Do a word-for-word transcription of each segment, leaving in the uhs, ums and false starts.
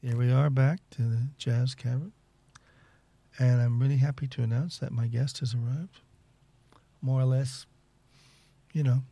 Here we are back to the Jazz Cavern. And I'm really happy to announce that my guest has arrived. More or less, you know,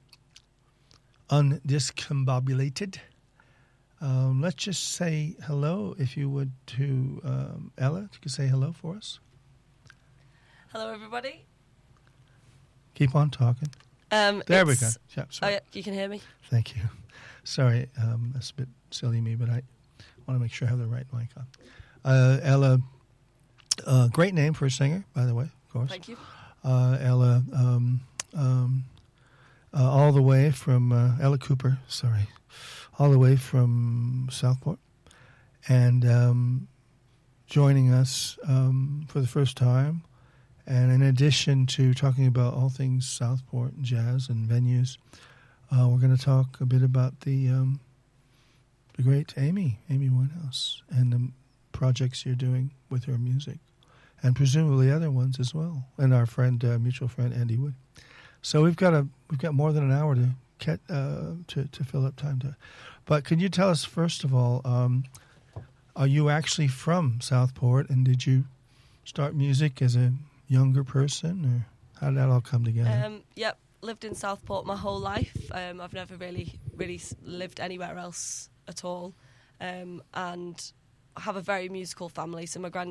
undiscombobulated. Um, let's just say hello, if you would, to um, Ella. If you could say hello for us. Hello, everybody. Keep on talking. Um, there we go. Yeah, oh, yeah, you can hear me? Thank you. Sorry, um, that's a bit silly of me, but I want to make sure I have the right mic on. Uh, Ella, uh, great name for a singer, by the way, of course. Thank you. Uh, Ella, um, um, uh, all the way from, uh, Ella Cooper, sorry, all the way from Southport, and um, joining us um, for the first time. And in addition to talking about all things Southport and jazz and venues, uh, we're going to talk a bit about the um, the great Amy, Amy Winehouse, and the projects you're doing with her music, and presumably other ones as well, and our friend, uh, mutual friend Andy Wood. So we've got a we've got more than an hour to get uh, to to fill up time to. But can you tell us first of all, um, are you actually from Southport, and did you start music as a younger person, or how did that all come together? Um, yep, lived in Southport my whole life. Um, I've never really, really lived anywhere else at all, um, and I have a very musical family. So my grand